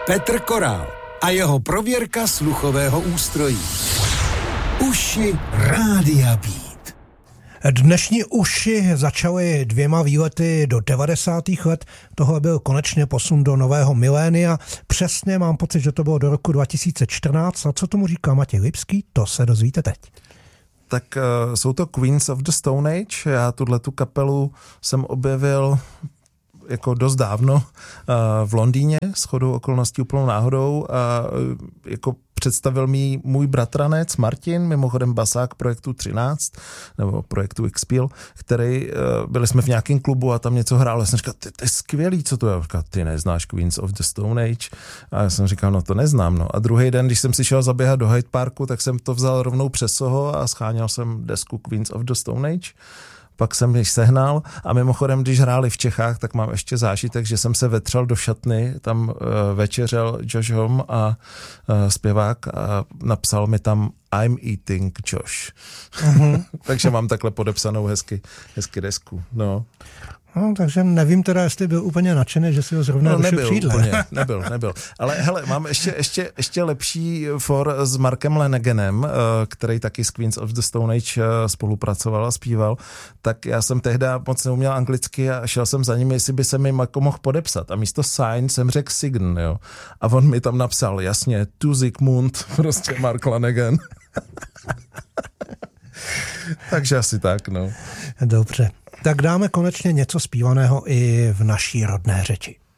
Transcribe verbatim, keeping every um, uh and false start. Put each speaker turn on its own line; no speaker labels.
Petr Korál a jeho prověrka sluchového ústrojí. Uši Rádia Beat.
Dnešní uši začaly dvěma výlety do devadesátých let, tohle byl konečně posun do nového milénia. Přesně mám pocit, že to bylo do roku dva tisíce čtrnáct. A co tomu říká Matěj Lipský, to se dozvíte teď.
Tak uh, jsou to Queens of the Stone Age. Já tuhletu kapelu jsem objevil jako dost dávno uh, v Londýně, shodou okolností úplnou náhodou a uh, jako představil mi můj bratranec Martin, mimochodem basák projektu třináct, nebo projektu X-Peel, který, uh, byli jsme v nějakém klubu a tam něco hrál. Já jsem říkal, ty, to je skvělý, co to je? Říkal, ty neznáš Queens of the Stone Age? A já jsem říkal, no to neznám. No. A druhý den, když jsem si šel zaběhat do Hyde Parku, tak jsem to vzal rovnou přes soho a scháněl jsem desku Queens of the Stone Age. Pak jsem ji sehnal a mimochodem, když hráli v Čechách, tak mám ještě zážitek, že jsem se vetřel do šatny, tam uh, večeřel Josh Homme a uh, zpěvák a napsal mi tam I'm eating Josh. Uh-huh. Takže mám takhle podepsanou hezky, hezky desku. No.
No, takže nevím teda, jestli byl úplně nadšený, že si ho zrovna
no,
došel
nebyl,
přídle.
Úplně, nebyl, nebyl. Ale hele, mám ještě, ještě, ještě lepší for s Markem Laneganem, který taky s Queens of the Stone Age spolupracoval a zpíval. Tak já jsem tehdy moc neuměl anglicky a šel jsem za ním, jestli by se mi jako mohl podepsat. A místo sign jsem řekl sign, jo. A on mi tam napsal, jasně, to Zikmund, prostě Mark Lanegan. Takže asi tak, no.
Dobře. Tak dáme konečně něco zpívaného i v naší rodné řeči.